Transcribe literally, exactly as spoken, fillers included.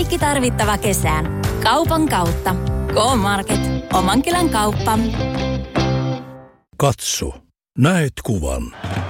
Kaikki tarvittava kesään. Kaupan kautta. K-Market. Oman kylän kauppa. Katso. Näet kuvan.